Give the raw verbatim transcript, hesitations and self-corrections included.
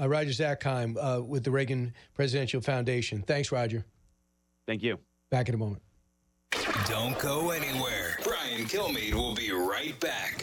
uh, Roger Zakheim uh, with the Reagan Presidential Foundation. Thanks, Roger. Thank you. Back in a moment. Don't go anywhere. Brian Kilmeade will be right back.